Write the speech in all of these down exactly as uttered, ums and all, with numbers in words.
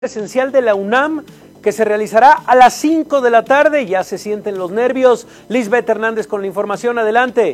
Presencial de la UNAM que se realizará a las cinco de la tarde. Ya se sienten los nervios. Lisbeth Hernández con la información. Adelante.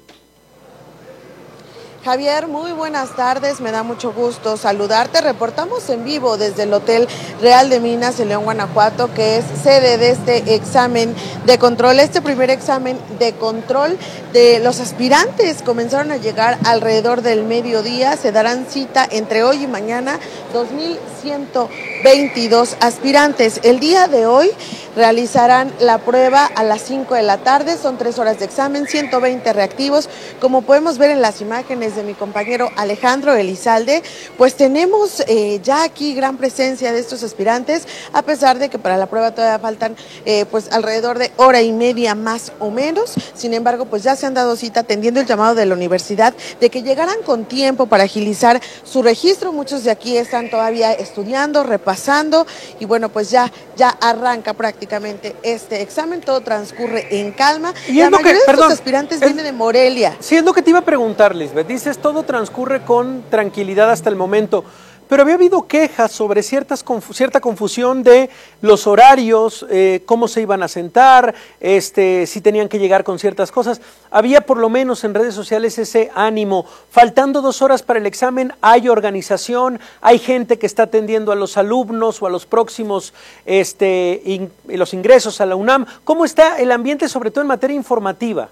Javier, muy buenas tardes, me da mucho gusto saludarte. Reportamos en vivo desde el Hotel Real de Minas en León, Guanajuato, que es sede de este examen de control. Este primer examen de control de los aspirantes comenzaron a llegar alrededor del mediodía. Se darán cita entre hoy y mañana dos mil ciento veintidós aspirantes. El día de hoy realizarán la prueba a las cinco de la tarde, son tres horas de examen, ciento veinte reactivos. Como podemos ver en las imágenes de mi compañero Alejandro Elizalde, pues tenemos eh, ya aquí gran presencia de estos aspirantes, a pesar de que para la prueba todavía faltan eh, pues alrededor de hora y media más o menos. Sin embargo, pues ya se han dado cita atendiendo el llamado de la universidad de que llegaran con tiempo para agilizar su registro. Muchos de aquí están todavía estudiando, repasando y bueno, pues ya, ya arranca prácticamente este examen, todo transcurre en calma. Y la es lo mayoría que, de perdón, estos aspirantes es, vienen de Morelia. Sí, es lo que te iba a preguntar, Lisbeth. Dices, todo transcurre con tranquilidad hasta el momento, pero había habido quejas sobre ciertas cierta confusión de los horarios, eh, cómo se iban a sentar, este, si tenían que llegar con ciertas cosas. Había por lo menos en redes sociales ese ánimo. Faltando dos horas para el examen, hay organización, hay gente que está atendiendo a los alumnos o a los próximos este, in, los ingresos a la UNAM. ¿Cómo está el ambiente, sobre todo en materia informativa?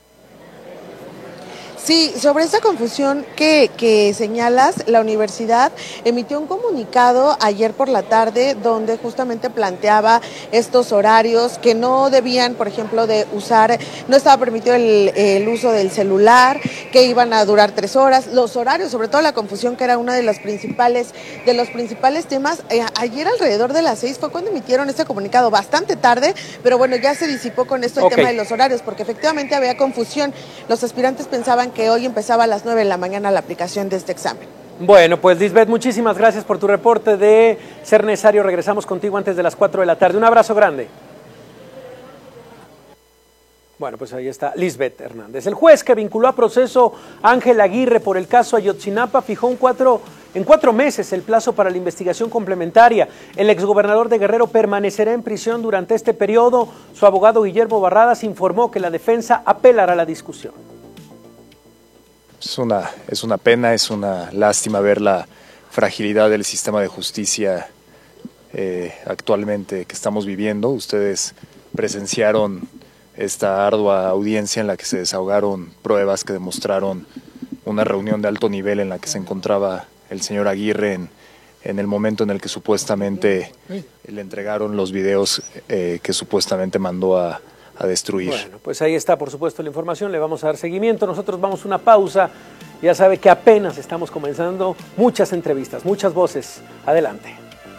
Sí, sobre esa confusión que, que señalas, la universidad emitió un comunicado ayer por la tarde donde justamente planteaba estos horarios que no debían, por ejemplo, de usar, no estaba permitido el, el uso del celular, que iban a durar tres horas, los horarios, sobre todo la confusión que era uno de los principales, de los principales temas. Eh, ayer alrededor de las seis fue cuando emitieron este comunicado, bastante tarde, pero bueno, ya se disipó con esto el okay. tema de los horarios, porque efectivamente había confusión. Los aspirantes pensaban que hoy empezaba a las nueve de la mañana la aplicación de este examen. Bueno, pues Lisbeth, muchísimas gracias por tu reporte de ser necesario. Regresamos contigo antes de las cuatro de la tarde. Un abrazo grande. Bueno, pues ahí está Lisbeth Hernández. El juez que vinculó a proceso a Ángel Aguirre por el caso Ayotzinapa fijó un cuatro, en cuatro meses el plazo para la investigación complementaria. El exgobernador de Guerrero permanecerá en prisión durante este periodo. Su abogado Guillermo Barradas informó que la defensa apelará a la discusión. Es una, es una pena, es una lástima ver la fragilidad del sistema de justicia eh, actualmente que estamos viviendo. Ustedes presenciaron esta ardua audiencia en la que se desahogaron pruebas que demostraron una reunión de alto nivel en la que se encontraba el señor Aguirre en, en el momento en el que supuestamente le entregaron los videos eh, que supuestamente mandó a a destruir. Bueno, pues ahí está, por supuesto, la información, le vamos a dar seguimiento. Nosotros vamos a una pausa, ya sabe que apenas estamos comenzando, muchas entrevistas, muchas voces. Adelante.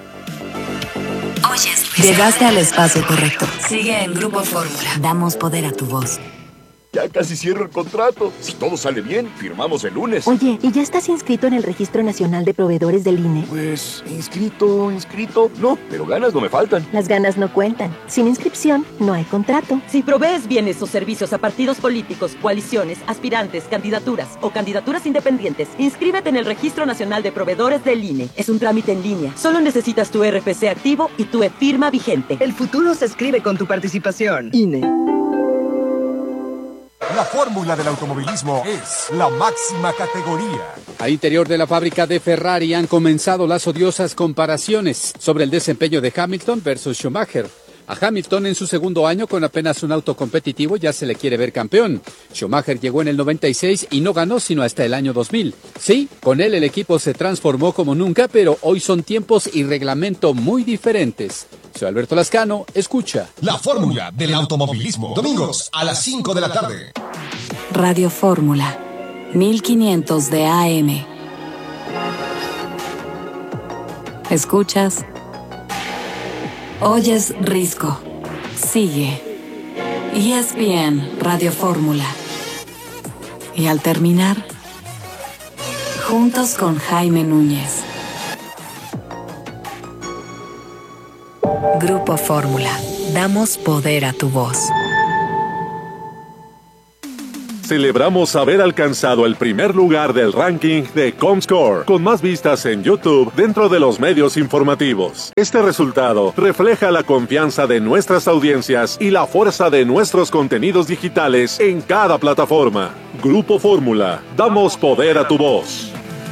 Oyes, llegaste al espacio correcto. Sigue en Grupo Fórmula. Damos poder a tu voz. Ya casi cierro el contrato. Si todo sale bien, firmamos el lunes. Oye, ¿y ya estás inscrito en el Registro Nacional de Proveedores del I N E? Pues, inscrito, inscrito. No, pero ganas no me faltan. Las ganas no cuentan. Sin inscripción, no hay contrato. Si provees bienes o servicios a partidos políticos, coaliciones, aspirantes, candidaturas o candidaturas independientes, inscríbete en el Registro Nacional de Proveedores del I N E. Es un trámite en línea. Solo necesitas tu R F C activo y tu e-firma vigente. El futuro se escribe con tu participación. I N E. La fórmula del automovilismo es la máxima categoría. Al interior de la fábrica de Ferrari han comenzado las odiosas comparaciones sobre el desempeño de Hamilton versus Schumacher. A Hamilton en su segundo año con apenas un auto competitivo ya se le quiere ver campeón. Schumacher llegó en el noventa y seis y no ganó sino hasta el año dos mil. Sí, con él el equipo se transformó como nunca, pero hoy son tiempos y reglamento muy diferentes. Soy Alberto Lascano, escucha. La fórmula del automovilismo. Domingos a las cinco de la tarde. Radio Fórmula, mil quinientos de A M. Escuchas. Oyes Risco. Sigue. E S P N Radio Fórmula. Y al terminar, juntos con Jaime Núñez. Grupo Fórmula. Damos poder a tu voz. celebramos haber alcanzado el primer lugar del ranking de Comscore, con más vistas en YouTube dentro de los medios informativos. Este resultado refleja la confianza de nuestras audiencias y la fuerza de nuestros contenidos digitales en cada plataforma. Grupo Fórmula, damos poder a tu voz.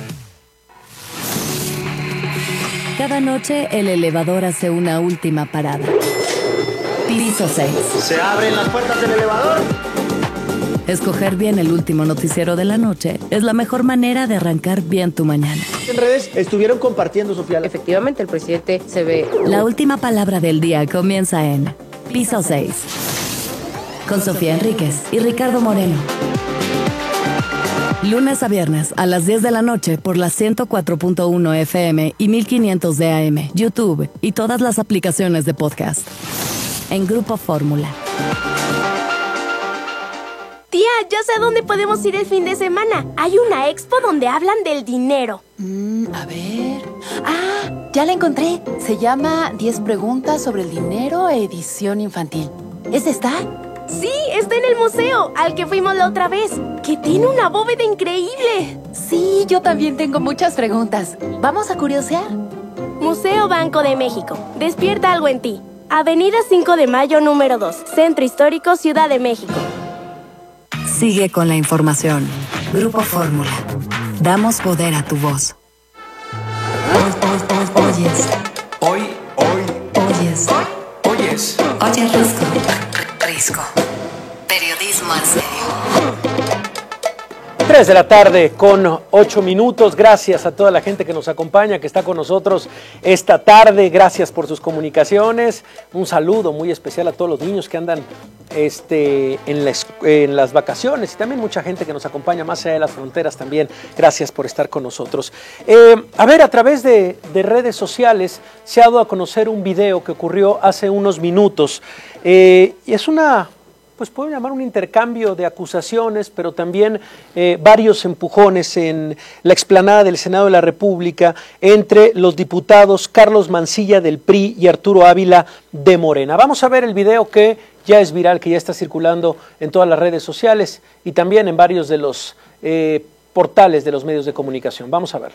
Cada noche el elevador hace una última parada. Piso seis. ¿Se abren las puertas del elevador? Escoger bien el último noticiero de la noche es la mejor manera de arrancar bien tu mañana. En redes estuvieron compartiendo, Sofía. Efectivamente, el presidente se ve... La última palabra del día comienza en Piso seis. Con Sofía Enríquez y Ricardo Moreno. Lunes a viernes a las diez de la noche por la ciento cuatro punto uno F M y mil quinientos de A M, YouTube y todas las aplicaciones de podcast. En Grupo Fórmula. Tía, ya sé a dónde podemos ir el fin de semana. Hay una expo donde hablan del dinero. Mm, a ver... Ah, ya la encontré. Se llama diez preguntas sobre el dinero, edición infantil. ¿Es esta? Sí, está en el museo, al que fuimos la otra vez, que tiene una bóveda increíble. Sí, yo también tengo muchas preguntas. ¿Vamos a curiosear? Museo Banco de México. Despierta algo en ti. Avenida cinco de mayo, número dos. Centro Histórico, Ciudad de México. Sigue con la información. Grupo Fórmula. Damos poder a tu voz. Oyes. Hoy, hoy. Oyes. Oyes. Oye, Risco. Risco. Periodismo en serio. tres de la tarde con ocho minutos. Gracias a toda la gente que nos acompaña, que está con nosotros esta tarde. Gracias por sus comunicaciones. Un saludo muy especial a todos los niños que andan este, en, la, en las vacaciones y también mucha gente que nos acompaña más allá de las fronteras también. Gracias por estar con nosotros. Eh, a ver, a través de, de redes sociales se ha dado a conocer un video que ocurrió hace unos minutos. Eh, y es una... pues puedo llamar un intercambio de acusaciones, pero también eh, varios empujones en la explanada del Senado de la República entre los diputados Carlos Mancilla del P R I y Arturo Ávila de Morena. Vamos a ver el video que ya es viral, que ya está circulando en todas las redes sociales y también en varios de los eh, portales de los medios de comunicación. Vamos a verlo.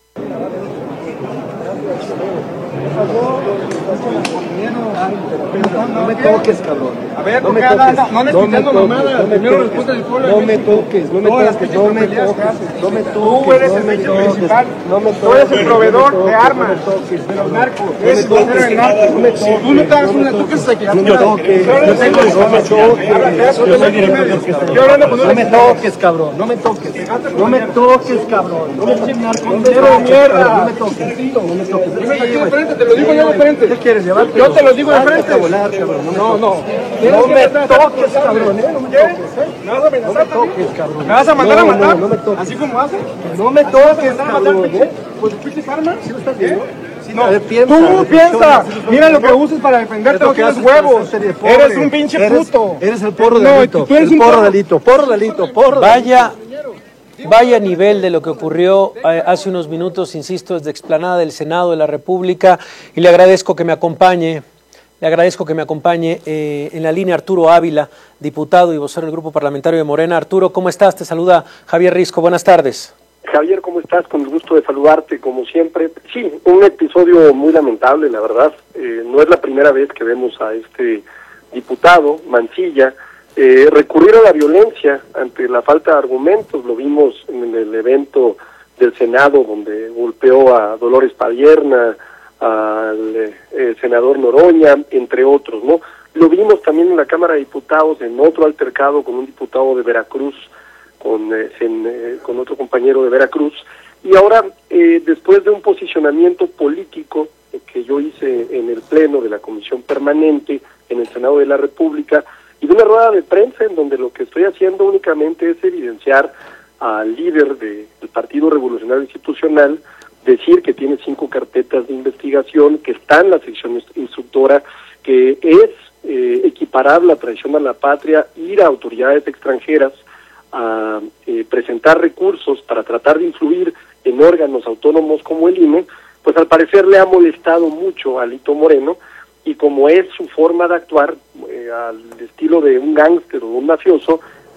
No me toques, cabrón. A ver, no me toques. No, no, no me toques. Primero responde el pueblo. No me toques, no me toques, no me toques. No me toques. Tú eres el principal. No me toques. Tú eres el proveedor de armas de los narcos. Eres el proveedor de narcos. Si tú no te hagas una, tú que se quieras. No me toques. Yo tengo no me toques. Yo hablando con No me toques, cabrón. No me toques. No me toques, cabrón. No me toques. No me toques. No me toques. Te lo digo yo de frente. ¿Qué quieres llevar? Yo te lo digo de frente. No, no. No me toques, cabrón. No me toques. ¿Me vas a amenazar también? Cabrón. ¿Me vas a mandar a matar? No me toques. ¿Así como haces? No me toques, cabrón. ¿Pues pinches armas? ¿Sí lo estás viendo? No, tú piensa, mira lo que usas para defenderte, no tienes huevos, eres un pinche puto. Eres el porro delito, el porro delito, porro delito, porro. Vaya, vaya nivel de lo que ocurrió eh, hace unos minutos, insisto, desde explanada del Senado de la República, y le agradezco que me acompañe, le agradezco que me acompañe eh, en la línea Arturo Ávila, diputado y vocero del Grupo Parlamentario de Morena. Arturo, ¿cómo estás? Te saluda Javier Risco, buenas tardes. Javier, ¿cómo estás? Con el gusto de saludarte, como siempre. Sí, un episodio muy lamentable, la verdad. Eh, no es la primera vez que vemos a este diputado, Mancilla, eh, recurrir a la violencia ante la falta de argumentos. Lo vimos en el evento del Senado, donde golpeó a Dolores Padierna, al eh, senador Noroña, entre otros, ¿no? Lo vimos también en la Cámara de Diputados, en otro altercado con un diputado de Veracruz, Con, eh, en, eh, con otro compañero de Veracruz, y ahora eh, después de un posicionamiento político eh, que yo hice en el Pleno de la Comisión Permanente en el Senado de la República, y de una rueda de prensa en donde lo que estoy haciendo únicamente es evidenciar al líder de, del Partido Revolucionario Institucional, decir que tiene cinco carpetas de investigación, que está en la sección instructora, que es eh, equiparar la traición a la patria, ir a autoridades extranjeras a eh, presentar recursos para tratar de influir en órganos autónomos como el I N E, pues al parecer le ha molestado mucho a Alito Moreno, y como es su forma de actuar, eh, al estilo de un gángster o un mafioso,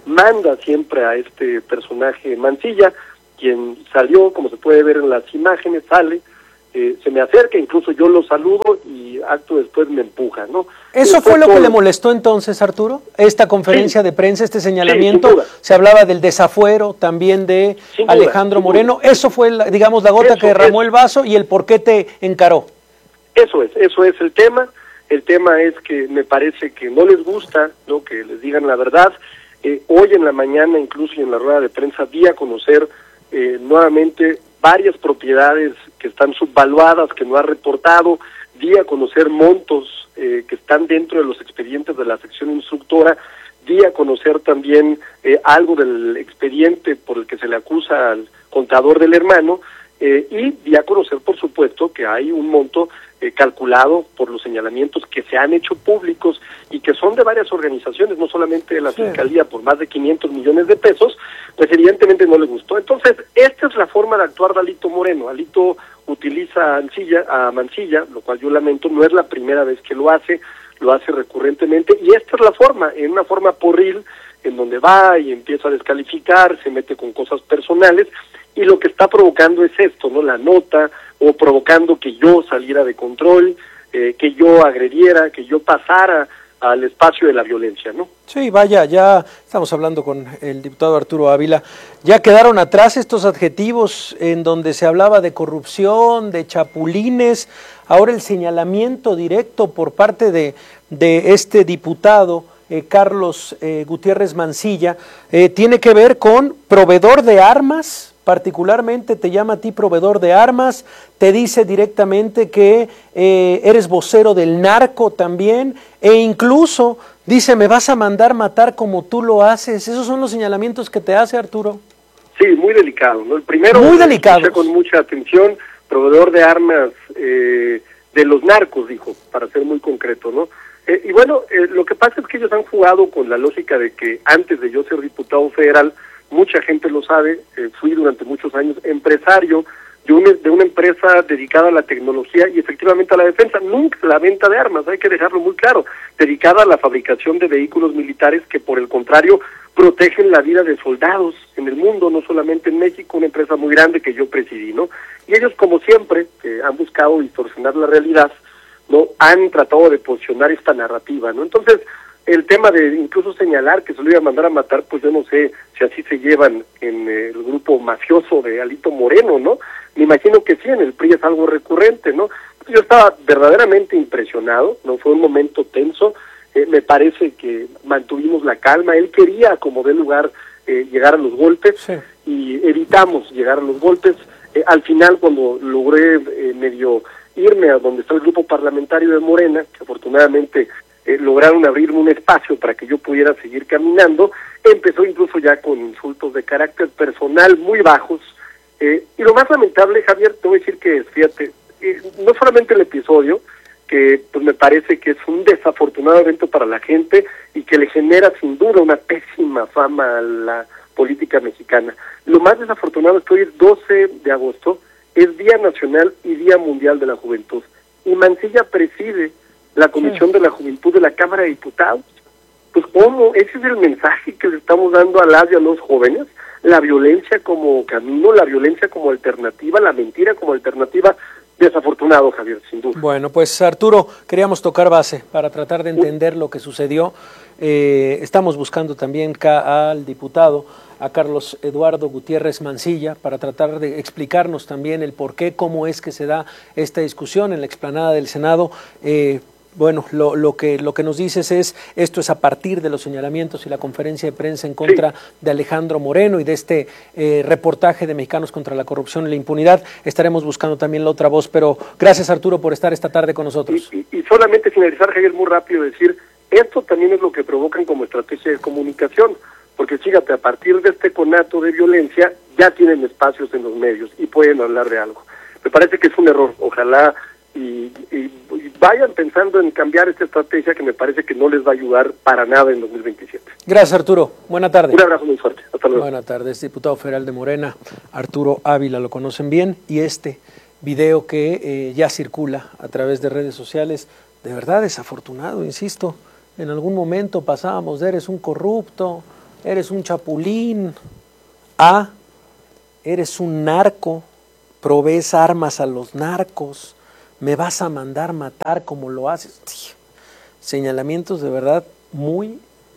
manda siempre a este personaje Mancilla, quien salió, como se puede ver en las imágenes, sale, eh, se me acerca, incluso yo lo saludo y acto después me empuja, ¿no? ¿Eso después fue lo todo... que le molestó entonces, Arturo? Esta conferencia sí. de prensa, este Sí, señalamiento, se hablaba del desafuero también de sin duda, Alejandro sin Moreno, duda. eso fue, la, digamos, la gota eso, que derramó eso. el vaso y el por qué te encaró. Eso es, eso es el tema. El tema es que me parece que no les gusta, ¿no?, que les digan la verdad. Eh, hoy en la mañana, incluso y en la rueda de prensa, di a conocer eh, nuevamente varias propiedades que están subvaluadas, que no ha reportado, di a conocer montos eh, que están dentro de los expedientes de la sección instructora, di a conocer también eh, algo del expediente por el que se le acusa al contador del hermano, eh, y di a conocer, por supuesto, que hay un monto eh, calculado por los señalamientos que se han hecho públicos y que son de varias organizaciones, no solamente de la sí. Fiscalía, por más de quinientos millones de pesos, pues evidentemente no les gustó. Entonces, esta es la forma de actuar de Alito Moreno. Alito utiliza a Mancilla, a Mancilla, lo cual yo lamento, no es la primera vez que lo hace, lo hace recurrentemente, y esta es la forma, en una forma porril, en donde va y empieza a descalificar, se mete con cosas personales, y lo que está provocando es esto, ¿no? La nota, o provocando que yo saliera de control, eh, que yo agrediera, que yo pasara al espacio de la violencia, ¿no? Sí, vaya, ya estamos hablando con el diputado Arturo Ávila, ya quedaron atrás estos adjetivos en donde se hablaba de corrupción, de chapulines, ahora el señalamiento directo por parte de, de este diputado, eh, Carlos eh, Gutiérrez Mancilla, eh, tiene que ver con proveedor de armas. Particularmente te llama a ti proveedor de armas, te dice directamente que eh, eres vocero del narco también, e incluso dice, me vas a mandar matar como tú lo haces. Esos son los señalamientos que te hace, Arturo. Sí, muy delicado, ¿no? El primero, muy delicado, con mucha atención, proveedor de armas eh, de los narcos, dijo, para ser muy concreto, ¿no? Eh, y bueno, eh, lo que pasa es que ellos han jugado con la lógica de que antes de yo ser diputado federal, mucha gente lo sabe, eh, fui durante muchos años empresario de una, de una empresa dedicada a la tecnología y efectivamente a la defensa, nunca a la venta de armas, hay que dejarlo muy claro, dedicada a la fabricación de vehículos militares que por el contrario protegen la vida de soldados en el mundo, no solamente en México, una empresa muy grande que yo presidí, ¿no? Y ellos, como siempre, eh, han buscado distorsionar la realidad, ¿no? Han tratado de posicionar esta narrativa, ¿no? Entonces, el tema de incluso señalar que se lo iba a mandar a matar, pues yo no sé si así se llevan en el grupo mafioso de Alito Moreno, ¿no? Me imagino que sí, en el P R I es algo recurrente, ¿no? Yo estaba verdaderamente impresionado, ¿no? Fue un momento tenso, eh, me parece que mantuvimos la calma, él quería, como de lugar, eh, llegar a los golpes, sí. Y evitamos llegar a los golpes. Eh, al final, cuando logré eh, medio irme a donde está el grupo parlamentario de Morena, que afortunadamente Eh, lograron abrirme un espacio para que yo pudiera seguir caminando, empezó incluso ya con insultos de carácter personal muy bajos, eh, y lo más lamentable, Javier, te voy a decir que, fíjate, eh, no solamente el episodio, que pues me parece que es un desafortunado evento para la gente y que le genera sin duda una pésima fama a la política mexicana. Lo más desafortunado es que hoy es doce de agosto, es Día Nacional y Día Mundial de la Juventud, y Mancilla preside la Comisión sí. de la Juventud de la Cámara de Diputados. Pues ¿cómo? Ese es el mensaje que le estamos dando a las y a los jóvenes, la violencia como camino, la violencia como alternativa, la mentira como alternativa. Desafortunado, Javier, sin duda. Bueno, pues Arturo, queríamos tocar base para tratar de entender lo que sucedió. Eh, estamos buscando también al diputado, a Carlos Eduardo Gutiérrez Mancilla, para tratar de explicarnos también el por qué, cómo es que se da esta discusión en la explanada del Senado. Eh, Bueno, lo, lo que lo que nos dices es, esto es a partir de los señalamientos y la conferencia de prensa en contra sí. de Alejandro Moreno y de este eh, reportaje de Mexicanos contra la Corrupción y la Impunidad. Estaremos buscando también la otra voz, pero gracias, Arturo, por estar esta tarde con nosotros. Y, y, y solamente finalizar, Javier, muy rápido, decir, esto también es lo que provocan como estrategia de comunicación, porque fíjate, a partir de este conato de violencia ya tienen espacios en los medios y pueden hablar de algo. Me parece que es un error, ojalá Y, y, y vayan pensando en cambiar esta estrategia que me parece que no les va a ayudar para nada en dos mil veintisiete. Gracias, Arturo. Buena tarde. Un abrazo muy fuerte. Hasta luego. Buena tarde. Es diputado federal de Morena, Arturo Ávila, lo conocen bien, y este video que eh, ya circula a través de redes sociales, de verdad desafortunado, insisto. En algún momento pasábamos de eres un corrupto, eres un chapulín, A, eres un narco, provees armas a los narcos, me vas a mandar matar como lo haces. Señalamientos de verdad muy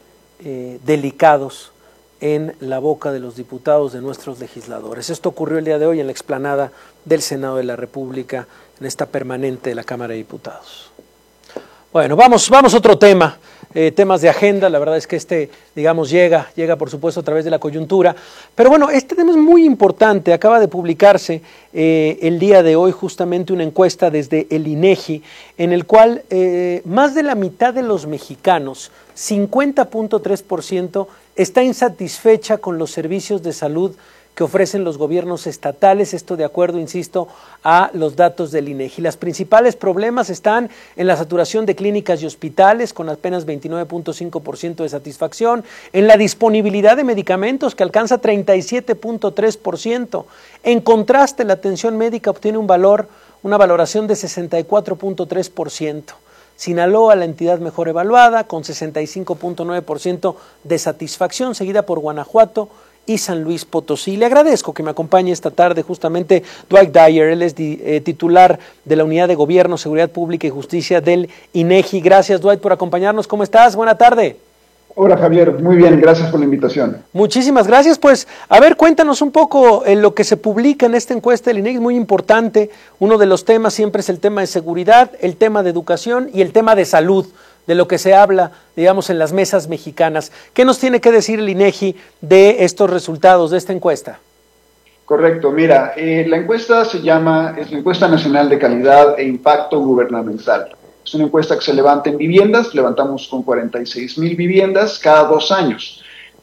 eh, delicados en la boca de los diputados, de nuestros legisladores. Esto ocurrió el día de hoy en la explanada del Senado de la República, en esta permanente de la Cámara de Diputados. Bueno, vamos, vamos a otro tema. Eh, temas de agenda, la verdad es que este, digamos, llega, llega por supuesto a través de la coyuntura, pero bueno, este tema es muy importante. Acaba de publicarse eh, el día de hoy justamente una encuesta desde el INEGI, en el cual eh, más de la mitad de los mexicanos, cincuenta punto tres por ciento, está insatisfecha con los servicios de salud que ofrecen los gobiernos estatales, esto de acuerdo, insisto, a los datos del INEGI. Los principales problemas están en la saturación de clínicas y hospitales, con apenas veintinueve punto cinco por ciento de satisfacción, en la disponibilidad de medicamentos, que alcanza treinta y siete punto tres por ciento. En contraste, la atención médica obtiene un valor, una valoración de sesenta y cuatro punto tres por ciento. Sinaloa, la entidad mejor evaluada, con sesenta y cinco punto nueve por ciento de satisfacción, seguida por Guanajuato y San Luis Potosí. Le agradezco que me acompañe esta tarde justamente Dwight Dyer, él es di, eh, titular de la Unidad de Gobierno, Seguridad Pública y Justicia del INEGI. Gracias, Dwight, por acompañarnos. ¿Cómo estás? Buena tarde. Hola, Javier. Muy bien, gracias por la invitación. Muchísimas gracias. Pues, a ver, cuéntanos un poco en lo que se publica en esta encuesta del INEGI, muy importante. Uno de los temas siempre es el tema de seguridad, el tema de educación y el tema de salud, de lo que se habla, digamos, en las mesas mexicanas. ¿Qué nos tiene que decir el INEGI de estos resultados, de esta encuesta? Correcto, mira, eh, la encuesta se llama, es la Encuesta Nacional de Calidad e Impacto Gubernamental. Es una encuesta que se levanta en viviendas, levantamos con cuarenta y seis mil viviendas cada dos años.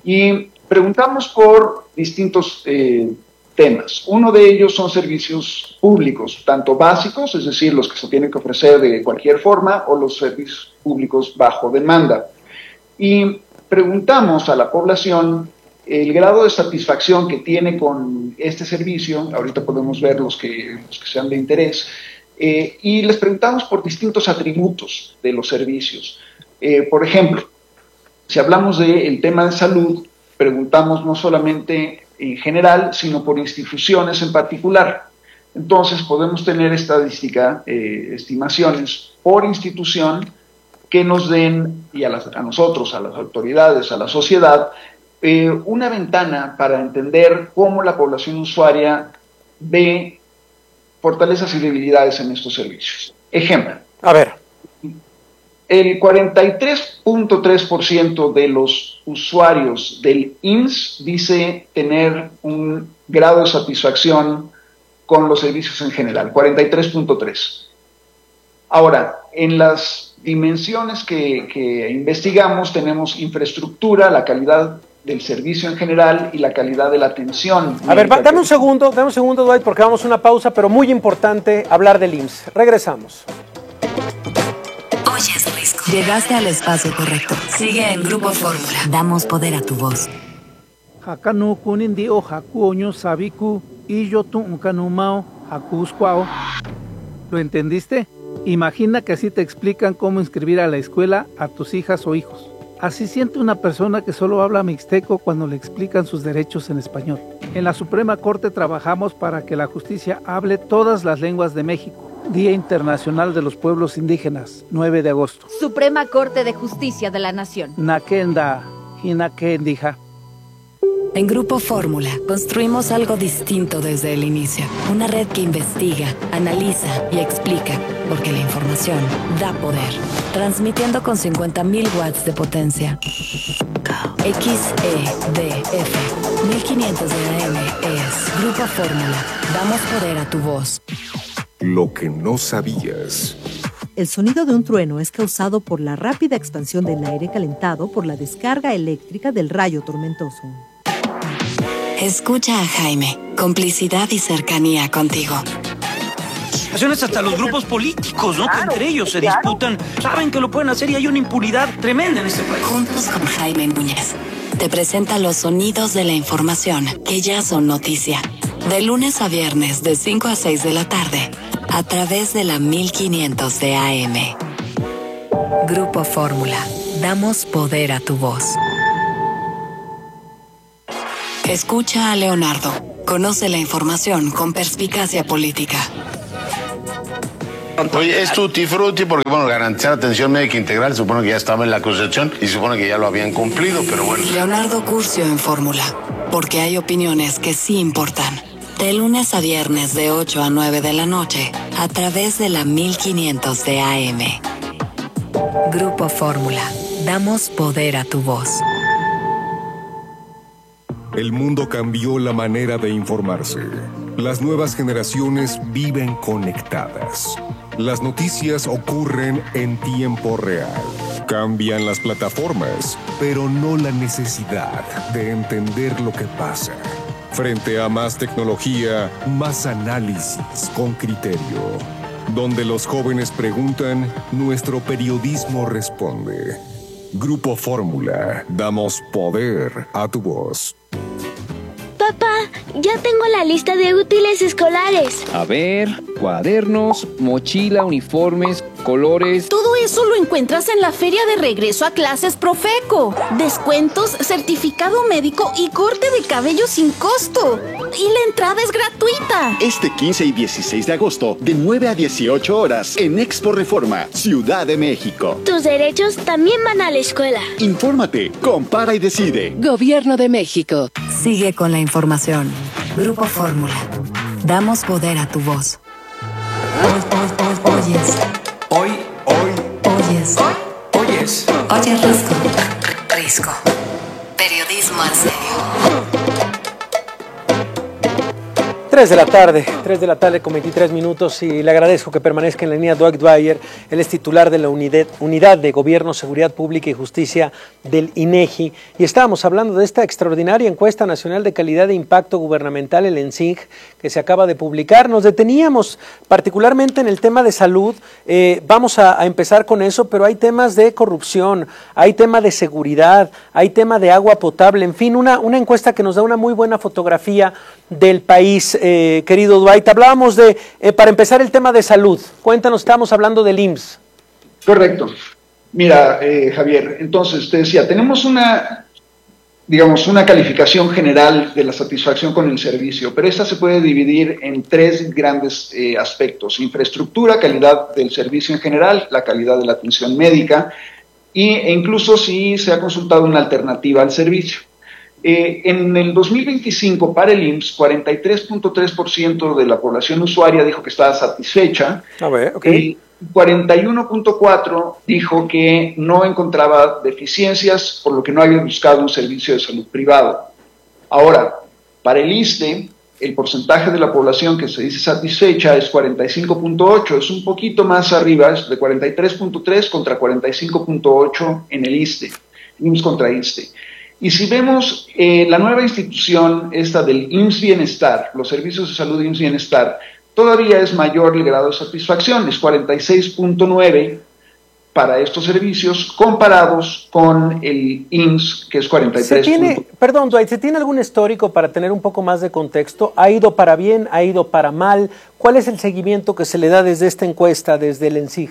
Y preguntamos por distintos eh, temas. Uno de ellos son servicios públicos, tanto básicos, es decir, los que se tienen que ofrecer de cualquier forma, o los servicios públicos bajo demanda. Y preguntamos a la población el grado de satisfacción que tiene con este servicio. Ahorita podemos ver los que, los que sean de interés, eh, y les preguntamos por distintos atributos de los servicios. Eh, por ejemplo, si hablamos del tema de salud, preguntamos no solamente en general, sino por instituciones en particular. Entonces podemos tener estadística, eh, estimaciones por institución que nos den, y a, las, a nosotros, a las autoridades, a la sociedad, eh, una ventana para entender cómo la población usuaria ve fortalezas y debilidades en estos servicios. Ejemplo. A ver. El cuarenta y tres punto tres por ciento de los usuarios del I M S S dice tener un grado de satisfacción con los servicios en general, cuarenta y tres punto tres. Ahora, en las dimensiones que, que investigamos tenemos infraestructura, la calidad del servicio en general y la calidad de la atención. A ver, va, dame un segundo, dame un segundo, Dwight, porque vamos a una pausa, pero muy importante hablar del I M S S. Regresamos. Oyes, Risco. Llegaste al espacio correcto. Sigue en Grupo Fórmula. Damos poder a tu voz. Hakanu kunindi o hakuoño sabiku y yo tu unkanumao hakuscuao. ¿Lo entendiste? Imagina que así te explican cómo inscribir a la escuela a tus hijas o hijos. Así siente una persona que solo habla mixteco cuando le explican sus derechos en español. En la Suprema Corte trabajamos para que la justicia hable todas las lenguas de México. Día Internacional de los Pueblos Indígenas, nueve de agosto. Suprema Corte de Justicia de la Nación. Nakenda, Hinakendija. En Grupo Fórmula construimos algo distinto desde el inicio. Una red que investiga, analiza y explica, porque la información da poder. Transmitiendo con cincuenta mil watts de potencia. X E D F mil quinientos de A M es Grupo Fórmula. Damos poder a tu voz. Lo que no sabías. El sonido de un trueno es causado por la rápida expansión del aire calentado por la descarga eléctrica del rayo tormentoso. Escucha a Jaime. Complicidad y cercanía contigo. Hasta los grupos políticos, ¿no? Claro, que entre ellos se claro. disputan, saben que lo pueden hacer y hay una impunidad tremenda en este país. Juntos con Jaime Núñez, te presenta los sonidos de la información que ya son noticia. De lunes a viernes, de cinco a seis de la tarde, a través de la mil quinientos de A M. Grupo Fórmula. Damos poder a tu voz. Escucha a Leonardo. Conoce la información con perspicacia política. Oye, es tutti frutti porque, bueno, garantizar atención médica integral, supone que ya estaba en la Constitución y supone que ya lo habían cumplido, pero bueno. Leonardo Curcio en Fórmula, porque hay opiniones que sí importan. De lunes a viernes de ocho a nueve de la noche, a través de la mil quinientos de A M. Grupo Fórmula. Damos poder a tu voz. El mundo cambió la manera de informarse. Las nuevas generaciones viven conectadas. Las noticias ocurren en tiempo real. Cambian las plataformas, pero no la necesidad de entender lo que pasa. Frente a más tecnología, más análisis con criterio. Donde los jóvenes preguntan, nuestro periodismo responde. Grupo Fórmula, damos poder a tu voz. Papá, ya tengo la lista de útiles escolares. A ver, cuadernos, mochila, uniformes, colores. Todo eso lo encuentras en la feria de regreso a clases Profeco. Descuentos, certificado médico y corte de cabello sin costo. Y la entrada es gratuita. Este quince y dieciséis de agosto, de nueve a dieciocho horas, en Expo Reforma, Ciudad de México. Tus derechos también van a la escuela. Infórmate, compara y decide. Gobierno de México. Sigue con la información. Grupo Fórmula. Damos poder a tu voz. Oyes. Hoy, hoy, Oyes. oyes. Oyes Risco. Risco. Periodismo en serio. tres de la tarde, tres de la tarde con veintitrés minutos y le agradezco que permanezca en la línea Dwight Dwyer. Él es titular de la unidad, unidad de Gobierno, Seguridad Pública y Justicia del INEGI. Y estábamos hablando de esta extraordinaria encuesta nacional de calidad de impacto gubernamental, el ENSIG, que se acaba de publicar. Nos deteníamos particularmente en el tema de salud. Eh, vamos a, a empezar con eso, pero hay temas de corrupción, hay tema de seguridad, hay tema de agua potable, en fin, una, una encuesta que nos da una muy buena fotografía del país. Eh, querido Dwight, hablábamos de, eh, para empezar, el tema de salud. Cuéntanos, estamos hablando del I M S S. Correcto. Mira, eh, Javier, entonces te decía, tenemos una, digamos, una calificación general de la satisfacción con el servicio, pero esta se puede dividir en tres grandes eh, aspectos: infraestructura, calidad del servicio en general, la calidad de la atención médica y, e incluso si se ha consultado una alternativa al servicio. Eh, en el dos mil veinticinco, para el I M S S, cuarenta y tres punto tres por ciento de la población usuaria dijo que estaba satisfecha. A ver, okay. Y cuarenta y uno punto cuatro por ciento dijo que no encontraba deficiencias, por lo que no había buscado un servicio de salud privado. Ahora, para el ISSSTE, el porcentaje de la población que se dice satisfecha es cuarenta y cinco punto ocho, es un poquito más arriba, es de cuarenta y tres punto tres contra cuarenta y cinco punto ocho en el ISSSTE, I M S S contra ISSSTE. Y si vemos eh, la nueva institución, esta del I M S S Bienestar, los servicios de salud de I M S S Bienestar, todavía es mayor el grado de satisfacción, es cuarenta y seis punto nueve para estos servicios, comparados con el I M S S, que es cuarenta y tres. ¿Se tiene, perdón, Dwight, ¿se tiene algún histórico para tener un poco más de contexto? ¿Ha ido para bien? ¿Ha ido para mal? ¿Cuál es el seguimiento que se le da desde esta encuesta, desde el ENSIG?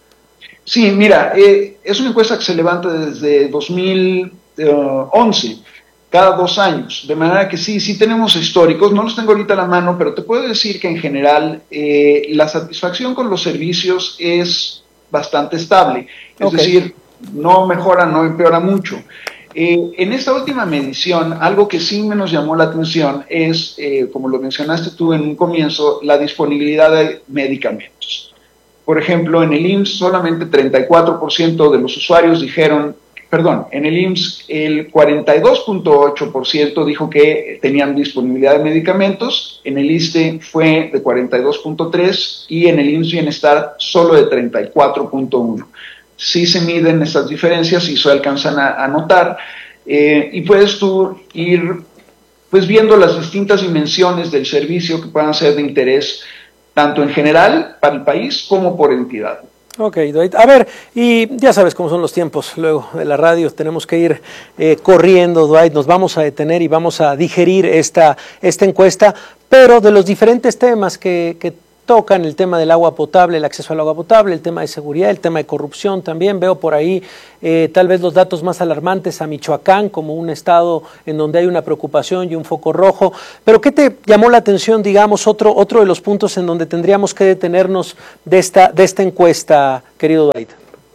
Sí, mira, eh, es una encuesta que se levanta desde dos mil once, cada dos años, de manera que sí, sí tenemos históricos, no los tengo ahorita a la mano, pero te puedo decir que en general eh, la satisfacción con los servicios es bastante estable, es okay. decir, no mejora, no empeora mucho. Eh, en esta última medición, algo que sí me nos llamó la atención es, eh, como lo mencionaste tú en un comienzo, la disponibilidad de medicamentos. Por ejemplo, en el I M S S solamente treinta y cuatro por ciento de los usuarios dijeron Perdón, en el I M S S el cuarenta y dos punto ocho por ciento dijo que tenían disponibilidad de medicamentos, en el ISSSTE fue de cuarenta y dos punto tres y en el I M S S Bienestar solo de treinta y cuatro punto uno. Sí se miden estas diferencias y se alcanzan a, a notar eh, y puedes tú ir pues viendo las distintas dimensiones del servicio que puedan ser de interés tanto en general para el país como por entidad. Ok, Dwight. A ver, y ya sabes cómo son los tiempos luego de la radio, tenemos que ir eh, corriendo, Dwight, nos vamos a detener y vamos a digerir esta, esta encuesta, pero de los diferentes temas que, que tocan el tema del agua potable, el acceso al agua potable, el tema de seguridad, el tema de corrupción también. Veo por ahí eh, tal vez los datos más alarmantes a Michoacán como un estado en donde hay una preocupación y un foco rojo. Pero ¿qué te llamó la atención, digamos, otro, otro de los puntos en donde tendríamos que detenernos de esta, de esta encuesta, querido Dwight?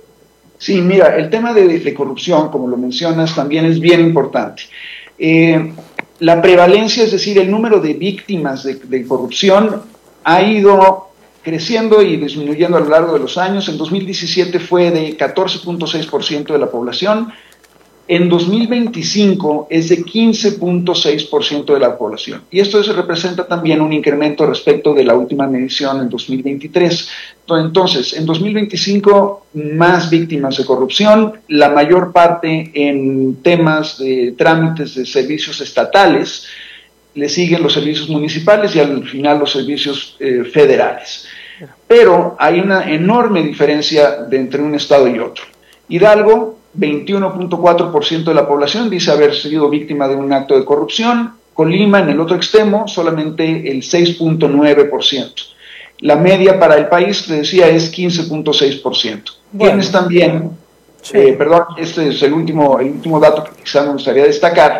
Sí, mira, el tema de, de corrupción, como lo mencionas, también es bien importante. Eh, la prevalencia, es decir, el número de víctimas de, de corrupción ha ido creciendo y disminuyendo a lo largo de los años. En dos mil diecisiete fue de catorce punto seis por ciento de la población. En dos mil veinticinco es de quince punto seis por ciento de la población. Y esto se representa también un incremento respecto de la última medición en dos mil veintitrés. Entonces, en dos mil veinticinco, más víctimas de corrupción, la mayor parte en temas de trámites de servicios estatales, le siguen los servicios municipales y al final los servicios eh, federales. Pero hay una enorme diferencia de entre un estado y otro. Hidalgo, veintiuno punto cuatro por ciento de la población dice haber sido víctima de un acto de corrupción. Colima, en el otro extremo, solamente el seis punto nueve por ciento. La media para el país, te decía, es quince punto seis por ciento. Bueno. Tienes también, sí. eh, perdón, este es el último, el último dato que quizá me gustaría destacar,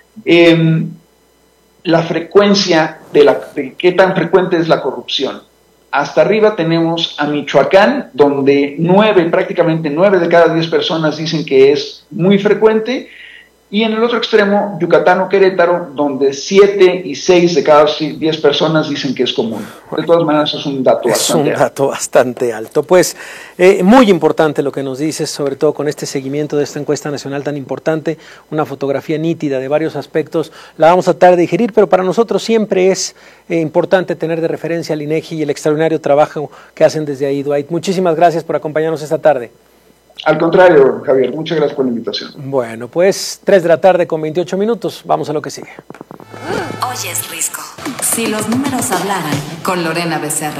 eh, la frecuencia de, la, de qué tan frecuente es la corrupción. Hasta arriba tenemos a Michoacán, donde nueve, prácticamente nueve de cada diez personas dicen que es muy frecuente, y en el otro extremo, Yucatán o Querétaro, donde siete y seis de cada diez personas dicen que es común. De todas maneras, es un dato es bastante un dato alto. bastante alto. Pues eh, muy importante lo que nos dices, sobre todo con este seguimiento de esta encuesta nacional tan importante, una fotografía nítida de varios aspectos. La vamos a tratar de digerir, pero para nosotros siempre es eh, importante tener de referencia al INEGI y el extraordinario trabajo que hacen desde ahí, Dwight. Muchísimas gracias por acompañarnos esta tarde. Al contrario, Javier, muchas gracias por la invitación. Bueno, pues tres de la tarde con veintiocho minutos, vamos a lo que sigue. Hoy es Risco. Si los números hablaran, con Lorena Becerra.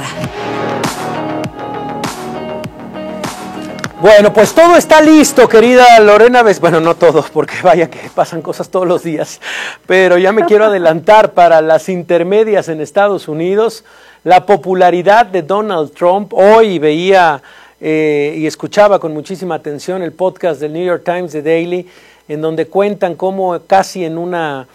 Bueno, pues todo está listo, querida Lorena Becerra. Bueno, no todo, porque vaya que pasan cosas todos los días, pero ya me quiero adelantar para las intermedias en Estados Unidos. La popularidad de Donald Trump, hoy veía... Eh, y escuchaba con muchísima atención el podcast del New York Times, The Daily, en donde cuentan cómo casi en una,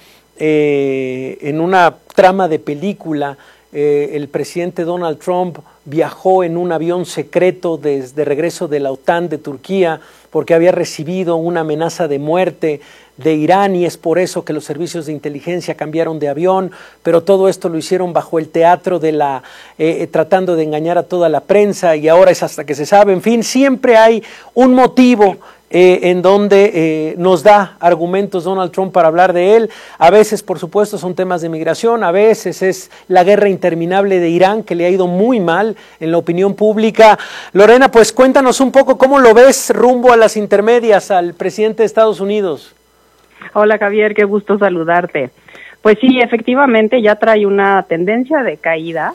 eh, en una trama de película eh, el presidente Donald Trump viajó en un avión secreto desde regreso de la OTAN de Turquía porque había recibido una amenaza de muerte de Irán y es por eso que los servicios de inteligencia cambiaron de avión, pero todo esto lo hicieron bajo el teatro de la, eh, tratando de engañar a toda la prensa y ahora es hasta que se sabe. En fin, siempre hay un motivo eh, en donde eh, nos da argumentos Donald Trump para hablar de él. A veces, por supuesto, son temas de migración, a veces es la guerra interminable de Irán que le ha ido muy mal en la opinión pública. Lorena, pues cuéntanos un poco cómo lo ves rumbo a las intermedias al presidente de Estados Unidos. Hola Javier, qué gusto saludarte. Pues sí, efectivamente ya trae una tendencia de caída.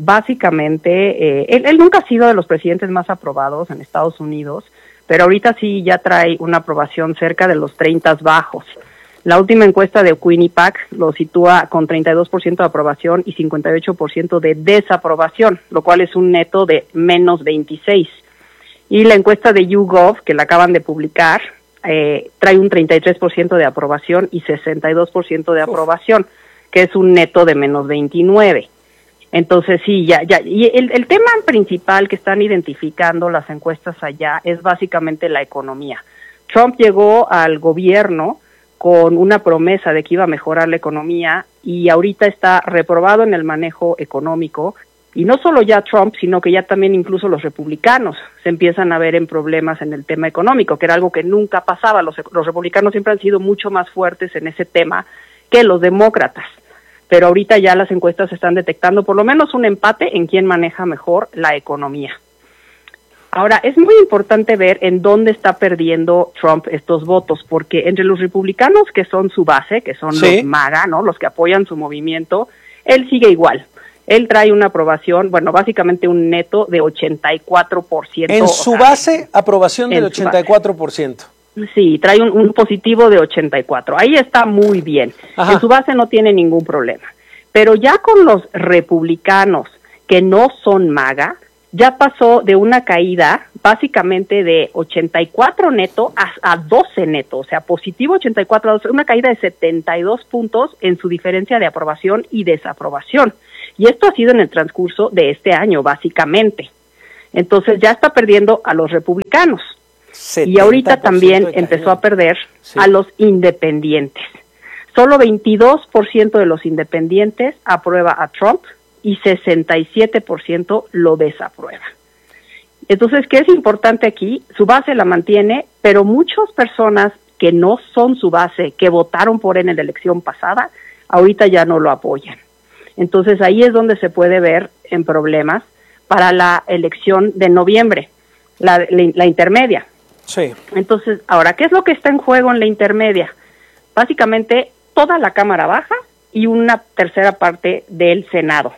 Básicamente, eh, él, él nunca ha sido de los presidentes más aprobados en Estados Unidos, pero ahorita sí ya trae una aprobación cerca de los treinta bajos. La última encuesta de Quinnipiac lo sitúa con treinta y dos por ciento de aprobación y cincuenta y ocho por ciento de desaprobación, lo cual es un neto de menos veintiséis. Y la encuesta de YouGov, que la acaban de publicar, Eh, trae un treinta y tres por ciento de aprobación y sesenta y dos por ciento de aprobación, que es un neto de menos veintinueve. Entonces sí, ya, ya, y el, el tema principal que están identificando las encuestas allá es básicamente la economía. Trump llegó al gobierno con una promesa de que iba a mejorar la economía y ahorita está reprobado en el manejo económico. Y no solo ya Trump, sino que ya también incluso los republicanos se empiezan a ver en problemas en el tema económico, que era algo que nunca pasaba. Los, los republicanos siempre han sido mucho más fuertes en ese tema que los demócratas. Pero ahorita ya las encuestas están detectando por lo menos un empate en quién maneja mejor la economía. Ahora, es muy importante ver en dónde está perdiendo Trump estos votos, porque entre los republicanos, que son su base, que son ¿sí? los MAGA, ¿no? Los que apoyan su movimiento, él sigue igual. Él trae una aprobación, bueno, básicamente un neto de ochenta y cuatro por ciento. En su base, aprobación del ochenta y cuatro por ciento. Sí, trae un, un positivo de ochenta y cuatro. Ahí está muy bien. Ajá. En su base no tiene ningún problema. Pero ya con los republicanos, que no son MAGA, ya pasó de una caída básicamente de ochenta y cuatro neto a, a doce neto, o sea, positivo ochenta y cuatro a doce, una caída de setenta y dos puntos en su diferencia de aprobación y desaprobación. Y esto ha sido en el transcurso de este año, básicamente. Entonces ya está perdiendo a los republicanos. Y ahorita también empezó a perder sí. a los independientes. Solo veintidós por ciento de los independientes aprueba a Trump y sesenta y siete por ciento lo desaprueba. Entonces, ¿qué es importante aquí? Su base la mantiene, pero muchas personas que no son su base, que votaron por él en la elección pasada, ahorita ya no lo apoyan. Entonces, ahí es donde se puede ver en problemas para la elección de noviembre, la, la, la intermedia. Sí. Entonces, ahora, ¿qué es lo que está en juego en la intermedia? Básicamente, toda la Cámara Baja y una tercera parte del Senado.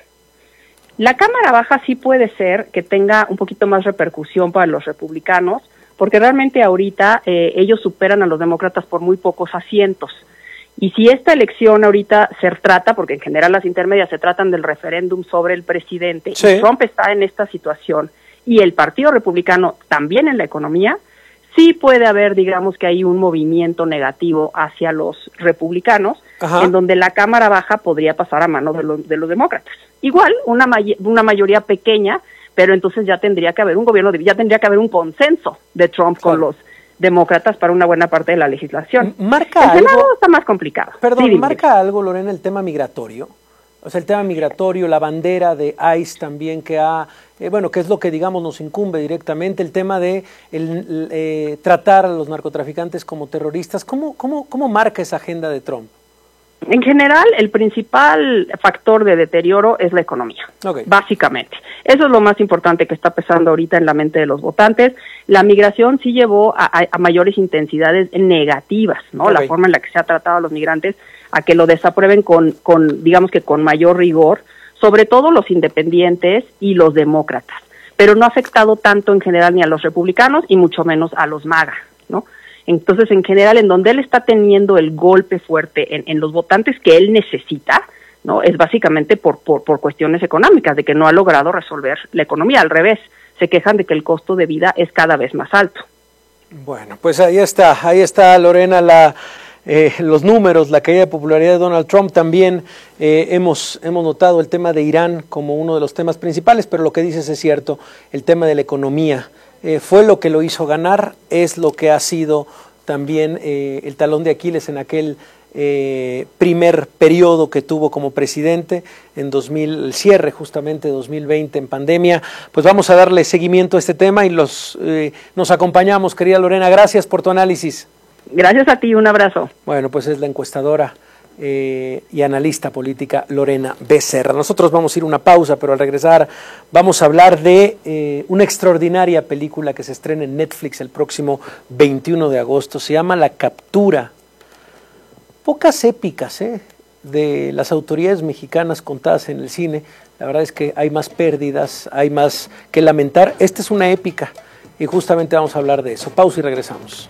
La Cámara Baja sí puede ser que tenga un poquito más repercusión para los republicanos, porque realmente ahorita eh, ellos superan a los demócratas por muy pocos asientos. Y si esta elección ahorita se trata, porque en general las intermedias se tratan del referéndum sobre el presidente, sí. y Trump está en esta situación, y el Partido Republicano también en la economía, sí puede haber, digamos que hay un movimiento negativo hacia los republicanos, Ajá. en donde la Cámara Baja podría pasar a manos de los, de los demócratas. Igual, una, may- una mayoría pequeña, pero entonces ya tendría que haber un gobierno, de, ya tendría que haber un consenso de Trump claro. con los demócratas para una buena parte de la legislación. Marca el Senado algo, está más complicado. Perdón, sí, ¿marca algo, Lorena, el tema migratorio? O sea, el tema migratorio, la bandera de ICE también que ha, eh, bueno, que es lo que, digamos, nos incumbe directamente, el tema de el, el, eh, tratar a los narcotraficantes como terroristas. ¿Cómo, cómo, cómo marca esa agenda de Trump? En general, el principal factor de deterioro es la economía, okay. básicamente. Eso es lo más importante que está pesando ahorita en la mente de los votantes. La migración sí llevó a, a, a mayores intensidades negativas, ¿no? Okay. La forma en la que se ha tratado a los migrantes, a que lo desaprueben con, con, digamos que con mayor rigor, sobre todo los independientes y los demócratas. Pero no ha afectado tanto en general ni a los republicanos y mucho menos a los MAGA, ¿no? Entonces, en general, en donde él está teniendo el golpe fuerte en, en los votantes que él necesita, ¿no? Es básicamente por, por, por cuestiones económicas, de que no ha logrado resolver la economía. Al revés, se quejan de que el costo de vida es cada vez más alto. Bueno, pues ahí está, ahí está, Lorena, la, eh, los números, la caída de popularidad de Donald Trump. También eh, hemos, hemos notado el tema de Irán como uno de los temas principales, pero lo que dices es cierto, el tema de la economía. Eh, fue lo que lo hizo ganar, es lo que ha sido también eh, el talón de Aquiles en aquel eh, primer periodo que tuvo como presidente en dos mil, el cierre justamente de dos mil veinte en pandemia. Pues vamos a darle seguimiento a este tema y los eh, nos acompañamos, querida Lorena. Gracias por tu análisis. Gracias a ti, un abrazo. Bueno, pues es la encuestadora Eh, y analista política Lorena Becerra. Nosotros vamos a ir a una pausa, pero al regresar vamos a hablar de eh, una extraordinaria película que se estrena en Netflix el próximo veintiuno de agosto. Se llama La Captura. Pocas épicas ¿eh? de las autoridades mexicanas contadas en el cine. La verdad es que hay más pérdidas, hay más que lamentar. Esta es una épica y justamente vamos a hablar de eso. Pausa y regresamos.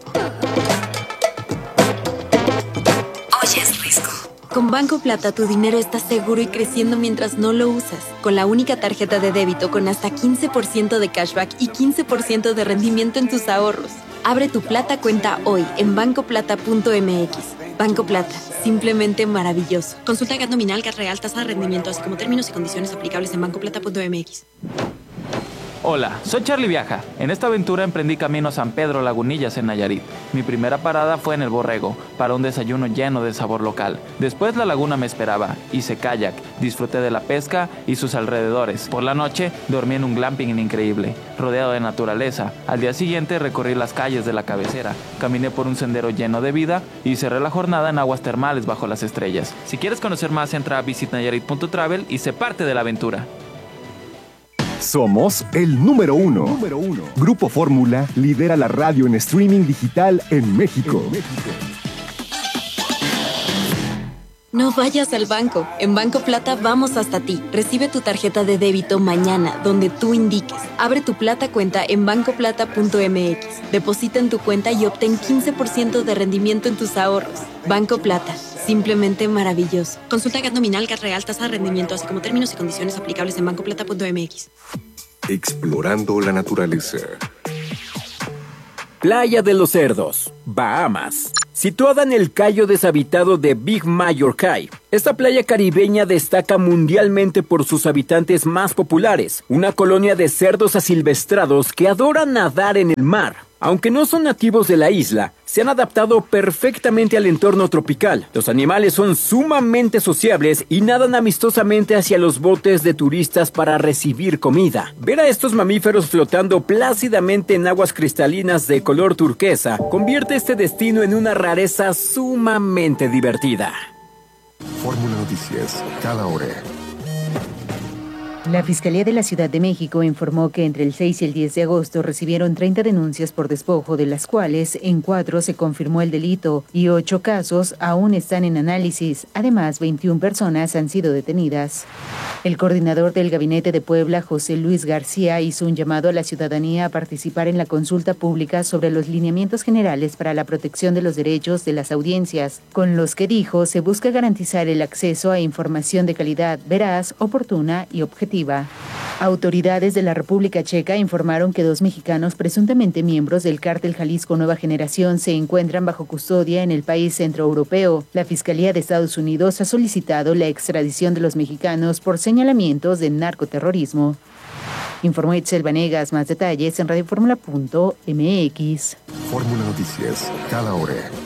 Con Banco Plata tu dinero está seguro y creciendo mientras no lo usas. Con la única tarjeta de débito con hasta quince por ciento de cashback y quince por ciento de rendimiento en tus ahorros. Abre tu Plata cuenta hoy en banco plata punto m x. Banco Plata, simplemente maravilloso. Consulta G A T nominal, G A T real, tasa de rendimiento, así como términos y condiciones aplicables en banco plata punto m x. Hola, soy Charlie Viaja. En esta aventura emprendí camino a San Pedro Lagunillas en Nayarit. Mi primera parada fue en El Borrego, para un desayuno lleno de sabor local. Después la laguna me esperaba, hice kayak, disfruté de la pesca y sus alrededores. Por la noche dormí en un glamping increíble, rodeado de naturaleza. Al día siguiente recorrí las calles de la cabecera, caminé por un sendero lleno de vida y cerré la jornada en aguas termales bajo las estrellas. Si quieres conocer más, entra a visit nayarit punto travel y sé parte de la aventura. Somos el número uno. número uno. Grupo Fórmula lidera la radio en streaming digital en México. En México. No vayas al banco. En Banco Plata vamos hasta ti. Recibe tu tarjeta de débito mañana, donde tú indiques. Abre tu Plata cuenta en banco plata punto m x. Deposita en tu cuenta y obtén quince por ciento de rendimiento en tus ahorros. Banco Plata. Simplemente maravilloso. Consulta G A T nominal, G A T real, tasa de rendimiento, así como términos y condiciones aplicables en banco plata punto m x. Explorando la naturaleza. Playa de los Cerdos, Bahamas. Situada en el cayo deshabitado de Big Major Cay, esta playa caribeña destaca mundialmente por sus habitantes más populares, una colonia de cerdos asilvestrados que adoran nadar en el mar. Aunque no son nativos de la isla, se han adaptado perfectamente al entorno tropical. Los animales son sumamente sociables y nadan amistosamente hacia los botes de turistas para recibir comida. Ver a estos mamíferos flotando plácidamente en aguas cristalinas de color turquesa convierte este destino en una rareza sumamente divertida. Fórmula Noticias, cada hora. La Fiscalía de la Ciudad de México informó que entre el seis y el diez de agosto recibieron treinta denuncias por despojo, de las cuales en cuatro se confirmó el delito y ocho casos aún están en análisis. Además, veintiuna personas han sido detenidas. El coordinador del Gabinete de Puebla, José Luis García, hizo un llamado a la ciudadanía a participar en la consulta pública sobre los lineamientos generales para la protección de los derechos de las audiencias, con los que dijo se busca garantizar el acceso a información de calidad, veraz, oportuna y objetiva. Autoridades de la República Checa informaron que dos mexicanos presuntamente miembros del cártel Jalisco Nueva Generación se encuentran bajo custodia en el país centroeuropeo. La Fiscalía de Estados Unidos ha solicitado la extradición de los mexicanos por señalamientos de narcoterrorismo. Informó Itzel Vanegas. Más detalles en radio fórmula punto m x. Fórmula Noticias, cada hora.